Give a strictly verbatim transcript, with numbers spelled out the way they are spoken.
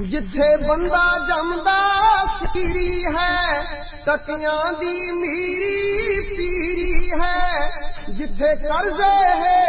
जिथे बंदा जमदा सीरी है, तकियां दी मीरी पीरी है। जिथे कर्जे है